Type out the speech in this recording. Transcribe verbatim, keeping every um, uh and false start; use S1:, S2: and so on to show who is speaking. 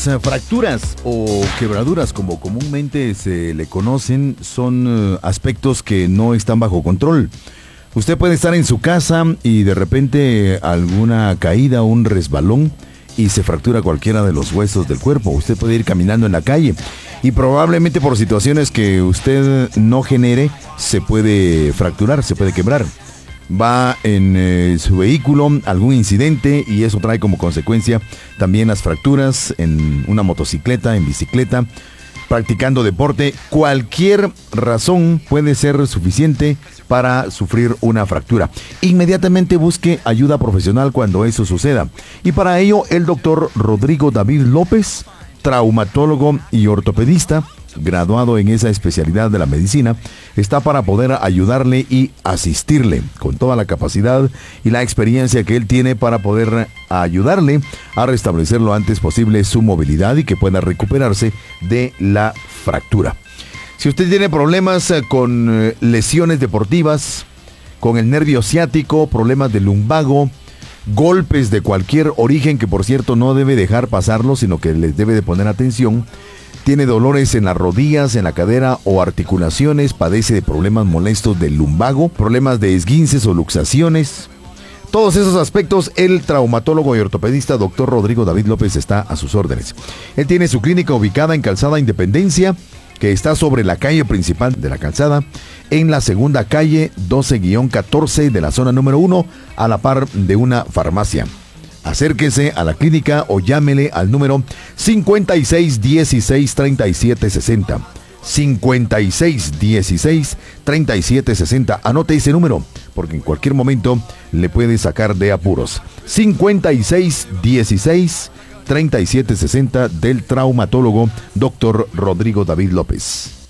S1: Las uh, fracturas o quebraduras, como comúnmente se le conocen, son uh, aspectos que no están bajo control. Usted puede estar en su casa y de repente alguna caída, un resbalón y se fractura cualquiera de los huesos del cuerpo. Usted puede ir caminando en la calle y probablemente por situaciones que usted no genere se puede fracturar, se puede quebrar. Va en eh, su vehículo, algún incidente y eso trae como consecuencia también las fracturas en una motocicleta, en bicicleta, practicando deporte. Cualquier razón puede ser suficiente para sufrir una fractura. Inmediatamente busque ayuda profesional cuando eso suceda. Y para ello, el doctor Rodrigo David López, traumatólogo y ortopedista, graduado en esa especialidad de la medicina, está para poder ayudarle y asistirle con toda la capacidad y la experiencia que él tiene para poder ayudarle a restablecer lo antes posible su movilidad y que pueda recuperarse de la fractura. Si usted tiene problemas con lesiones deportivas, con el nervio ciático, problemas de lumbago, golpes de cualquier origen, que por cierto no debe dejar pasarlo, sino que les debe de poner atención, tiene dolores en las rodillas, en la cadera o articulaciones, padece de problemas molestos del lumbago, problemas de esguinces o luxaciones. Todos esos aspectos, el traumatólogo y ortopedista doctor Rodrigo David López está a sus órdenes. Él tiene su clínica ubicada en Calzada Independencia, que está sobre la calle principal de la calzada, en la segunda calle doce catorce de la zona número uno, a la par de una farmacia. Acérquese a la clínica o llámele al número cincuenta y seis dieciséis treinta y siete sesenta. cincuenta y seis dieciséis treinta y siete sesenta. Anote ese número, porque en cualquier momento le puede sacar de apuros. cincuenta y seis dieciséis treinta y siete sesenta del traumatólogo doctor Rodrigo David López.